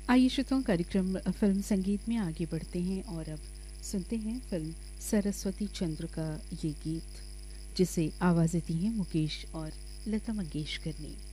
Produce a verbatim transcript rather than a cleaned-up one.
आइए श्रोताओं, कार्यक्रम फिल्म संगीत में आगे बढ़ते हैं और अब सुनते हैं फिल्म सरस्वती चंद्र का ये गीत, जिसे आवाज़ें दी हैं मुकेश और लता मंगेशकर ने।